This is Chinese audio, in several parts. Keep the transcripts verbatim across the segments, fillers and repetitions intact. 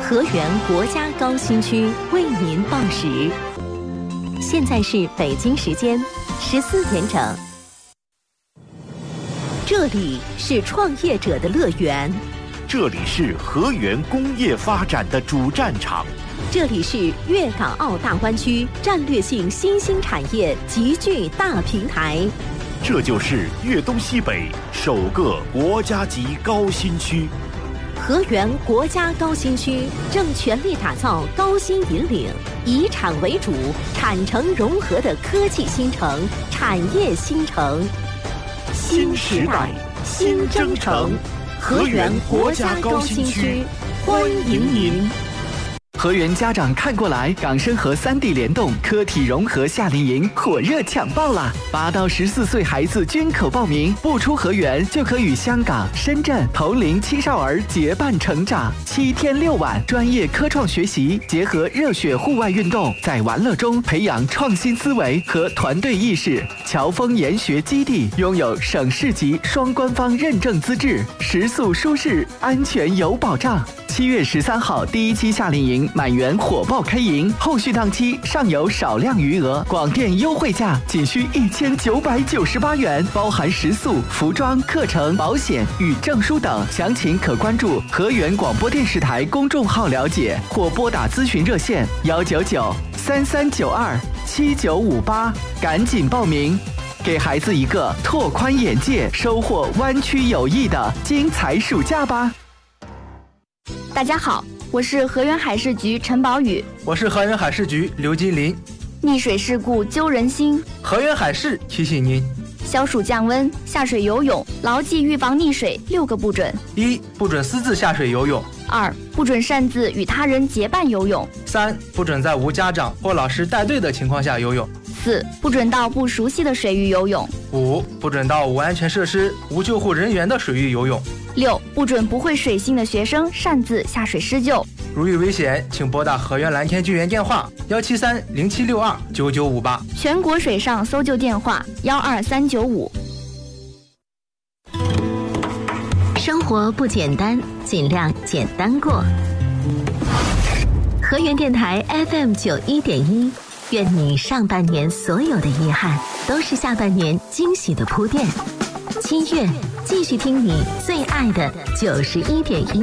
河源国家高新区为您报时。现在是北京时间十四点整。这里是创业者的乐园， 这里是河源工业发展的主战场， 这里是粤港澳大湾区战略性新兴产业集聚大平台， 这就是粤东西北首个国家级高新区。 河源国家高新区正全力打造高新引领、以产为主、产城融合的科技新城、产业新城。 新时代，新征程，河源国家高新区，欢迎您。 河源家长看过来，港深河三地联动科体融合夏令营火热抢报啦！八到十四岁孩子均可报名，不出河源就可与香港、深圳同龄青少儿结伴成长。七天六晚，专业科创学习，结合热血户外运动，在玩乐中培养创新思维和团队意识。侨丰研学基地拥有省市级双官方认证资质，食宿舒适，安全有保障。七月十三号第一期夏令营满员火爆开营，后续档期尚有少量余额，广电优惠价仅需一千九百九十八元，包含食宿、服装、课程、保险与证书等。详情可关注河源广播电视台公众号了解，或拨打咨询热线幺九九三三九二七九五八，赶紧报名，给孩子一个拓宽眼界、收获湾区友谊的精彩暑假吧。 大家好，我是河源海事局陈宝宇。 我是河源海事局刘金林。 溺水事故揪人心， 河源海事提醒您： 消暑降温，下水游泳，牢记预防溺水六个不准： 一、不准私自下水游泳； 二、不准擅自与他人结伴游泳； 三、不准在无家长或老师带队的情况下游泳； 四、不准到不熟悉的水域游泳； 五、不准到无安全设施、无救护人员的水域游泳； 六、不准不会水性的学生擅自下水施救。 如遇危险，请拨打河源蓝天救援电话幺七三零七六二九九五八， 全国水上搜救电话幺二三九五。 生活不简单，尽量简单过。河源电台 F M 九一点一，愿你上半年所有的遗憾，都是下半年惊喜的铺垫。七月，继续听你最爱的九十一点一。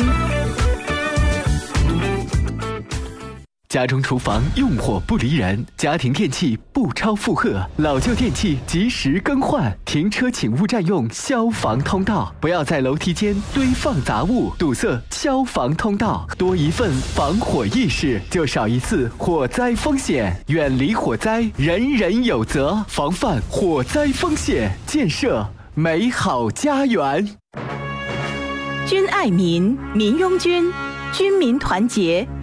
家中厨房用火不离人，家庭电器不超负荷，老旧电器及时更换。停车请勿占用消防通道，不要在楼梯间堆放杂物，堵塞消防通道。多一份防火意识，就少一次火灾风险。远离火灾，人人有责。防范火灾风险，建设美好家园。 军爱民，民拥军，军民团结。